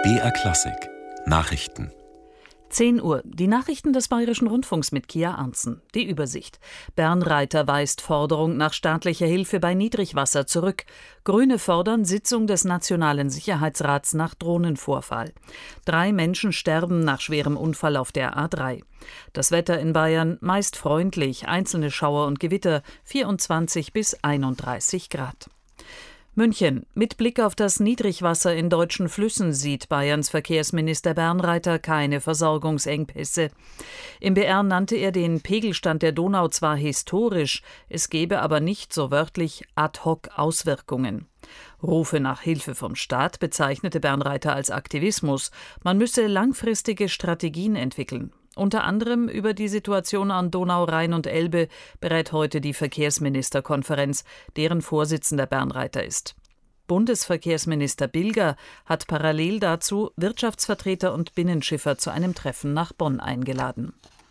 BR Klassik Nachrichten. 10 Uhr. Die Nachrichten des Bayerischen Rundfunks mit Kia Arntzen. Die Übersicht. Bernreiter weist Forderung nach staatlicher Hilfe bei Niedrigwasser zurück. Grüne fordern Sitzung des Nationalen Sicherheitsrats nach Drohnenvorfall. 3 Menschen sterben nach schwerem Unfall auf der A3. Das Wetter in Bayern meist freundlich, einzelne Schauer und Gewitter 24 bis 31 Grad. München. Mit Blick auf das Niedrigwasser in deutschen Flüssen sieht Bayerns Verkehrsminister Bernreiter keine Versorgungsengpässe. Im BR nannte er den Pegelstand der Donau zwar historisch, es gebe aber nicht, so wörtlich, ad hoc Auswirkungen. Rufe nach Hilfe vom Staat bezeichnete Bernreiter als Aktivismus. Man müsse langfristige Strategien entwickeln. Unter anderem über die Situation an Donau, Rhein und Elbe berät heute die Verkehrsministerkonferenz, deren Vorsitzender Bernreiter ist. Bundesverkehrsminister Bilger hat parallel dazu Wirtschaftsvertreter und Binnenschiffer zu einem Treffen nach Bonn eingeladen.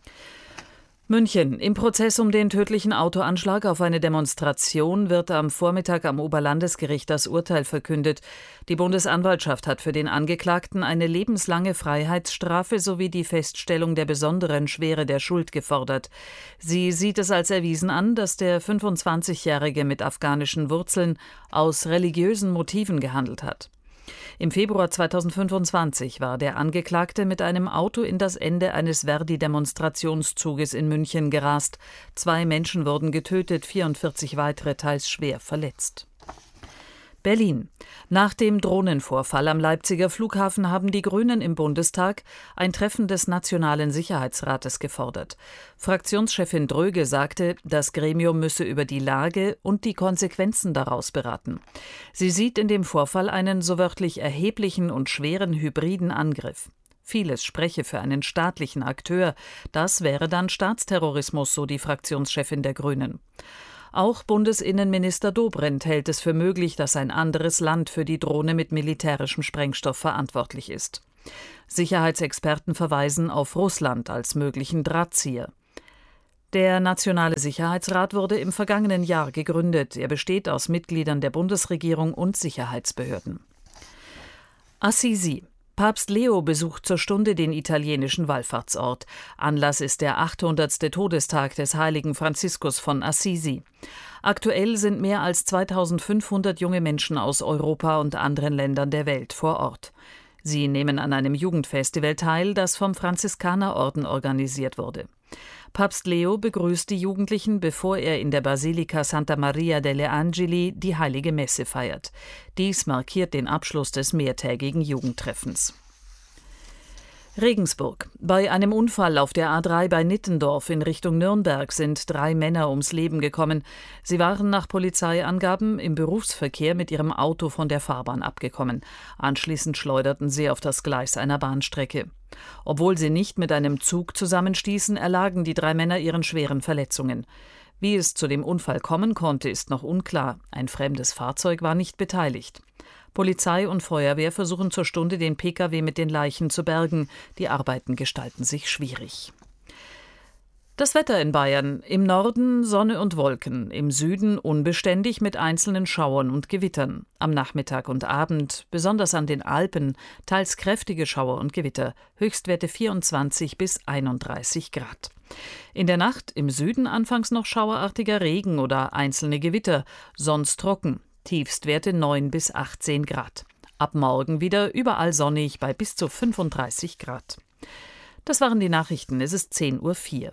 München. Im Prozess um den tödlichen Autoanschlag auf eine Demonstration wird am Vormittag am Oberlandesgericht das Urteil verkündet. Die Bundesanwaltschaft hat für den Angeklagten eine lebenslange Freiheitsstrafe sowie die Feststellung der besonderen Schwere der Schuld gefordert. Sie sieht es als erwiesen an, dass der 25-Jährige mit afghanischen Wurzeln aus religiösen Motiven gehandelt hat. Im Februar 2025 war der Angeklagte mit einem Auto in das Ende eines Verdi-Demonstrationszuges in München gerast. 2 Menschen wurden getötet, 44 weitere teils schwer verletzt. Berlin. Nach dem Drohnenvorfall am Leipziger Flughafen haben die Grünen im Bundestag ein Treffen des Nationalen Sicherheitsrates gefordert. Fraktionschefin Dröge sagte, das Gremium müsse über die Lage und die Konsequenzen daraus beraten. Sie sieht in dem Vorfall einen so wörtlich erheblichen und schweren hybriden Angriff. Vieles spreche für einen staatlichen Akteur. Das wäre dann Staatsterrorismus, so die Fraktionschefin der Grünen. Auch Bundesinnenminister Dobrindt hält es für möglich, dass ein anderes Land für die Drohne mit militärischem Sprengstoff verantwortlich ist. Sicherheitsexperten verweisen auf Russland als möglichen Drahtzieher. Der Nationale Sicherheitsrat wurde im vergangenen Jahr gegründet. Er besteht aus Mitgliedern der Bundesregierung und Sicherheitsbehörden. Assisi. Papst Leo besucht zur Stunde den italienischen Wallfahrtsort. Anlass ist der 800. Todestag des heiligen Franziskus von Assisi. Aktuell sind mehr als 2500 junge Menschen aus Europa und anderen Ländern der Welt vor Ort. Sie nehmen an einem Jugendfestival teil, das vom Franziskanerorden organisiert wurde. Papst Leo begrüßt die Jugendlichen, bevor er in der Basilika Santa Maria delle Angeli die Heilige Messe feiert. Dies markiert den Abschluss des mehrtägigen Jugendtreffens. Regensburg. Bei einem Unfall auf der A3 bei Nittendorf in Richtung Nürnberg sind 3 Männer ums Leben gekommen. Sie waren nach Polizeiangaben im Berufsverkehr mit ihrem Auto von der Fahrbahn abgekommen. Anschließend schleuderten sie auf das Gleis einer Bahnstrecke. Obwohl sie nicht mit einem Zug zusammenstießen, erlagen die 3 Männer ihren schweren Verletzungen. Wie es zu dem Unfall kommen konnte, ist noch unklar. Ein fremdes Fahrzeug war nicht beteiligt. Polizei und Feuerwehr versuchen zur Stunde, den Pkw mit den Leichen zu bergen. Die Arbeiten gestalten sich schwierig. Das Wetter in Bayern. Im Norden Sonne und Wolken, im Süden unbeständig mit einzelnen Schauern und Gewittern. Am Nachmittag und Abend, besonders an den Alpen, teils kräftige Schauer und Gewitter. Höchstwerte 24 bis 31 Grad. In der Nacht im Süden anfangs noch schauerartiger Regen oder einzelne Gewitter, sonst trocken. Tiefstwerte 9 bis 18 Grad. Ab morgen wieder überall sonnig bei bis zu 35 Grad. Das waren die Nachrichten. Es ist 10:04 Uhr.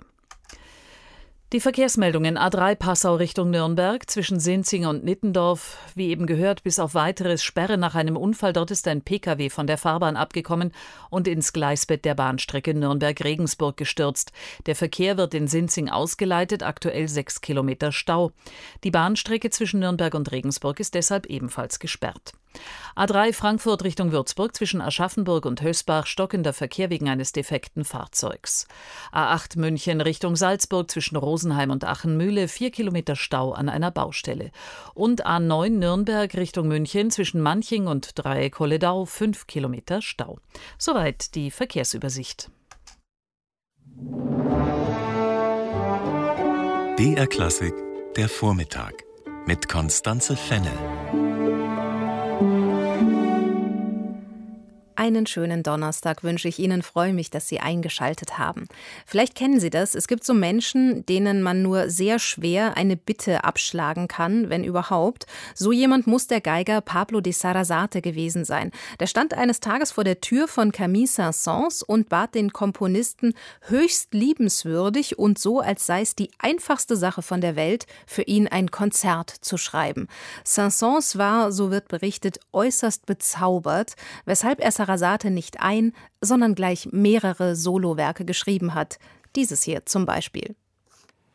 Die Verkehrsmeldungen A3 Passau Richtung Nürnberg zwischen Sinzing und Nittendorf. Wie eben gehört, bis auf weiteres Sperre nach einem Unfall. Dort ist ein Pkw von der Fahrbahn abgekommen und ins Gleisbett der Bahnstrecke Nürnberg-Regensburg gestürzt. Der Verkehr wird in Sinzing ausgeleitet, aktuell 6 Kilometer Stau. Die Bahnstrecke zwischen Nürnberg und Regensburg ist deshalb ebenfalls gesperrt. A3 Frankfurt Richtung Würzburg zwischen Aschaffenburg und Hösbach stockender Verkehr wegen eines defekten Fahrzeugs. A8 München Richtung Salzburg zwischen Rosenheim und Achenmühle 4 Kilometer Stau an einer Baustelle. Und A9 Nürnberg Richtung München zwischen Manching und Dreieck-Holledau 5 Kilometer Stau. Soweit die Verkehrsübersicht. BR Klassik, der Vormittag mit Constanze Fennel. Einen schönen Donnerstag wünsche ich Ihnen, freue mich, dass Sie eingeschaltet haben. Vielleicht kennen Sie das, es gibt so Menschen, denen man nur sehr schwer eine Bitte abschlagen kann, wenn überhaupt. So jemand muss der Geiger Pablo de Sarasate gewesen sein. Der stand eines Tages vor der Tür von Camille Saint-Saëns und bat den Komponisten höchst liebenswürdig und so, als sei es die einfachste Sache von der Welt, für ihn ein Konzert zu schreiben. Saint-Saëns war, so wird berichtet, äußerst bezaubert, weshalb er Sarasate nicht ein, sondern gleich mehrere Solowerke geschrieben hat. Dieses hier zum Beispiel.